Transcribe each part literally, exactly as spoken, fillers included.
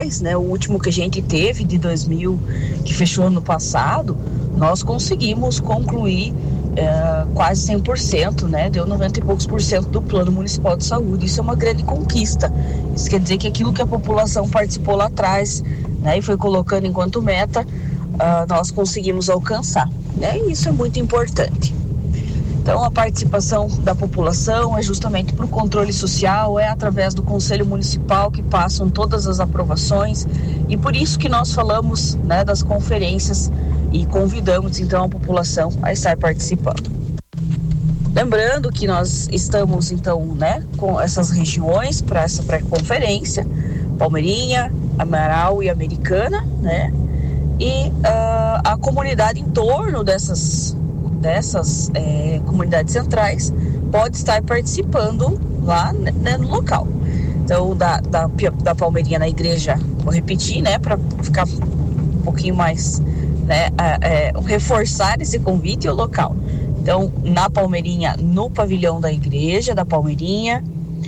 centrais, né? O último que a gente teve de dois mil, que fechou ano passado, nós conseguimos concluir é, quase cem por cento, né? Deu noventa e poucos por cento do Plano Municipal de Saúde. Isso é uma grande conquista. Isso quer dizer que aquilo que a população participou lá atrás, né, e foi colocando enquanto meta, uh, nós conseguimos alcançar, né? E isso é muito importante. Então, a participação da população é justamente para o controle social, é através do Conselho Municipal que passam todas as aprovações, e por isso que nós falamos, né, das conferências e convidamos então a população a estar participando. Lembrando que nós estamos então, né, com essas regiões para essa pré-conferência, Palmeirinha, Amaral e Americana, né, e uh, a comunidade em torno dessas dessas é, comunidades centrais pode estar participando lá, né, no local. Então, da, da, da Palmeirinha na igreja, vou repetir, né, para ficar um pouquinho mais, né, é, é, reforçar esse convite e o local. Então, na Palmeirinha, no pavilhão da igreja da Palmeirinha,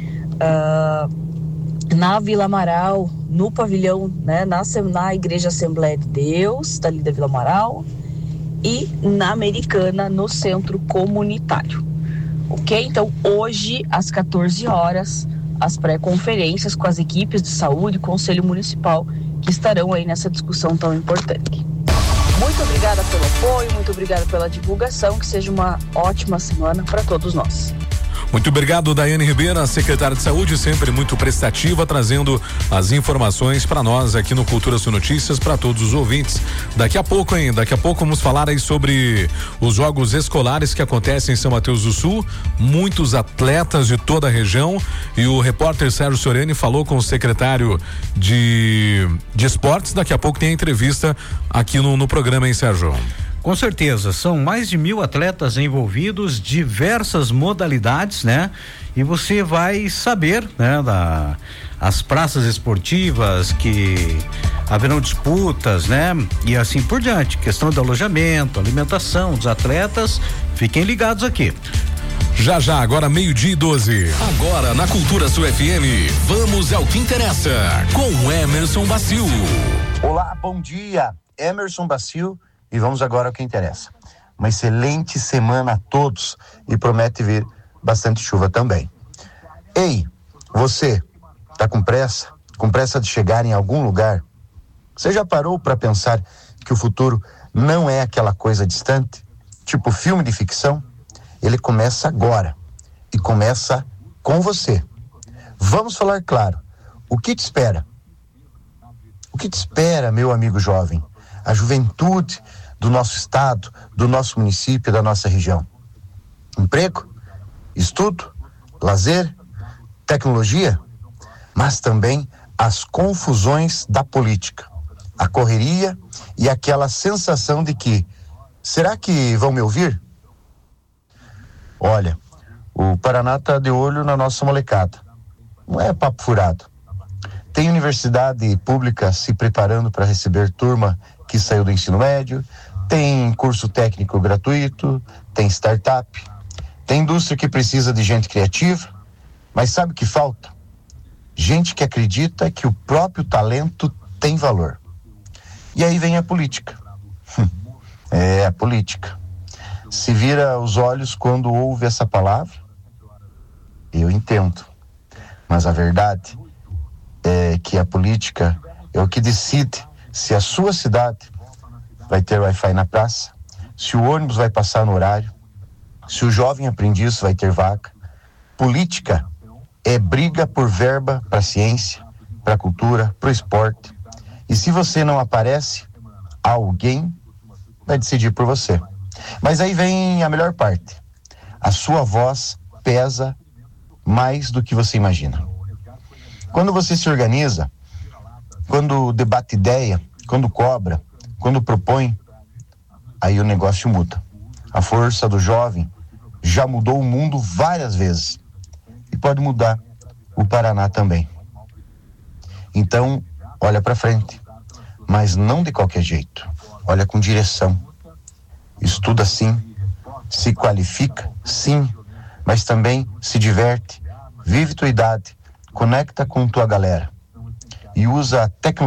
uh, na Vila Amaral, no pavilhão, né, na, na igreja Assembleia de Deus, dali da Vila Amaral, e na Americana, no centro comunitário. Ok? Então, hoje, às quatorze horas, as pré-conferências com as equipes de saúde e Conselho Municipal que estarão aí nessa discussão tão importante. Muito obrigada pelo apoio, muito obrigada pela divulgação, que seja uma ótima semana para todos nós. Muito obrigado, Daiane Ribeira, secretária de Saúde, sempre muito prestativa, trazendo as informações para nós aqui no Cultura Sul Notícias, para todos os ouvintes. Daqui a pouco, hein? Daqui a pouco vamos falar aí sobre os jogos escolares que acontecem em São Mateus do Sul, muitos atletas de toda a região, e o repórter Sérgio Soreni falou com o secretário de, de esportes. Daqui a pouco tem a entrevista aqui no, no programa, hein, Sérgio? Com certeza, são mais de mil atletas envolvidos, diversas modalidades, né? E você vai saber, né, da, as praças esportivas que haverão disputas, né? E assim por diante, questão de alojamento, alimentação dos atletas, fiquem ligados aqui. Já já, agora meio-dia e doze. Agora na Cultura Sul F M, vamos ao que interessa, com Emerson Bacil. Olá, bom dia, Emerson Bacil. E vamos agora ao que interessa. Uma excelente semana a todos e promete vir bastante chuva também. Ei, você, tá com pressa? Com pressa de chegar em algum lugar? Você já parou para pensar que o futuro não é aquela coisa distante? Tipo filme de ficção? Ele começa agora e começa com você. Vamos falar claro. O que te espera? O que te espera, meu amigo jovem? A juventude do nosso estado, do nosso município, da nossa região. Emprego, estudo, lazer, tecnologia, mas também as confusões da política, a correria e aquela sensação de que, será que vão me ouvir? Olha, o Paraná está de olho na nossa molecada. Não é papo furado. Tem universidade pública se preparando para receber turma que saiu do ensino médio, tem curso técnico gratuito, tem startup, tem indústria que precisa de gente criativa, mas sabe o que falta? Gente que acredita que o próprio talento tem valor. E aí vem a política. É, a política. Se vira os olhos quando ouve essa palavra? Eu entendo. Mas a verdade é que a política é o que decide se a sua cidade vai ter Wi-Fi na praça, se o ônibus vai passar no horário, se o jovem aprendiz vai ter vaga. Política é briga por verba para a ciência, para a cultura, para o esporte. E se você não aparece, alguém vai decidir por você. Mas aí vem a melhor parte. A sua voz pesa mais do que você imagina. Quando você se organiza, quando debate ideia, quando cobra, quando propõe, aí o negócio muda. A força do jovem já mudou o mundo várias vezes e pode mudar o Paraná também. Então, olha para frente, mas não de qualquer jeito. Olha com direção. Estuda sim, se qualifica sim, mas também se diverte, vive tua idade, conecta com tua galera e usa a tecnologia